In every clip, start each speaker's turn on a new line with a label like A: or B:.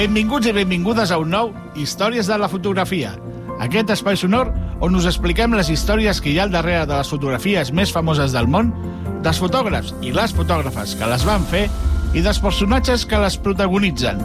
A: Benvinguts i benvingudes a un nou Històries de la fotografia. Aquest espai sonor on us expliquem les històries que hi ha al darrere de les fotografies més famoses del món, dels fotògrafs i les fotògrafes que les van fer i dels personatges que les protagonitzen.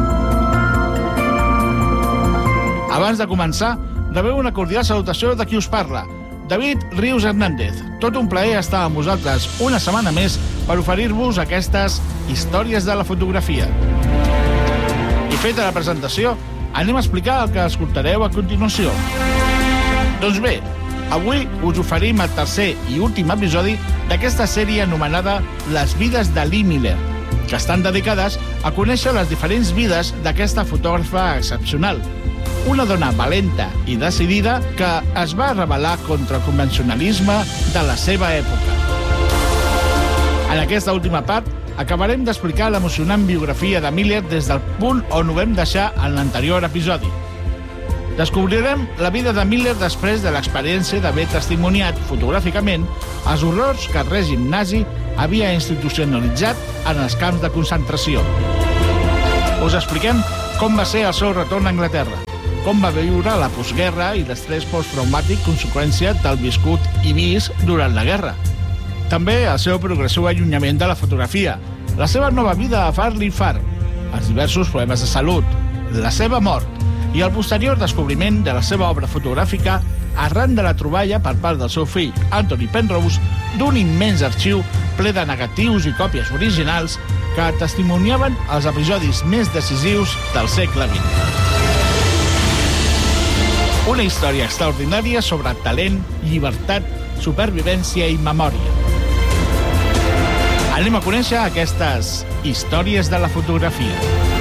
A: Abans de començar, rebeu una cordial salutació de qui us parla, David Rius Hernández. Tot un plaer estar amb vosaltres una setmana més per oferir-vos aquestes històries de la fotografia. I feta la presentació, anem a explicar el que escoltareu a continuació. Doncs bé, avui us oferim el tercer i últim episodi d'aquesta sèrie anomenada Les vides de Lee Miller, que estan dedicades a conèixer les diferents vides d'aquesta fotògrafa excepcional. Una dona valenta i decidida que es va rebel·lar contra el convencionalisme de la seva època. En aquesta última part, acabarem d'explicar l'emocionant biografia de Miller des del punt on ho vam deixar en l'anterior episodi. Descobrirem la vida de Miller després de l'experiència d'haver testimoniat fotogràficament els horrors que el règim nazi havia institucionalitzat en els camps de concentració. Us expliquem com va ser el seu retorn a Anglaterra, com va viure la postguerra i l'estrès posttraumàtic conseqüència del viscut i vist durant la guerra. També el seu progressiu allunyament de la fotografia, la seva nova vida a far l'infart, els diversos problemes de salut, la seva mort i el posterior descobriment de la seva obra fotogràfica arran de la troballa per part del seu fill, Anthony Penrose, d'un immens arxiu ple de negatius i còpies originals que testimoniaven els episodis més decisius del segle XX. Una història extraordinària sobre talent, llibertat, supervivència i memòria. Anem a conèixer aquestes històries de la fotografia.